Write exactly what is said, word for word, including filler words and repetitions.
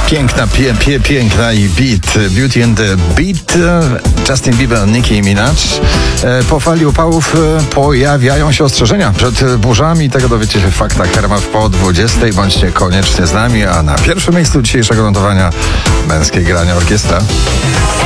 Piękna, pie, pie, piękna i beat. Beauty and the Beat. Justin Bieber, Nicki Minaj. Po fali upałów pojawiają się ostrzeżenia przed burzami. Tego dowiecie się w Faktach R M F po dwudziestej. Bądźcie koniecznie z nami, a na pierwszym miejscu dzisiejszego notowania męskie grania orkiestra.